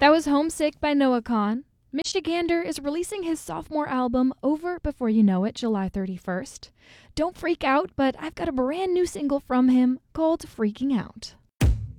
That was Homesick by Noah Kahan. Michigander is releasing his sophomore album Over Before You Know It, July 31st. Don't freak out, but I've got a brand new single from him called Freaking Out.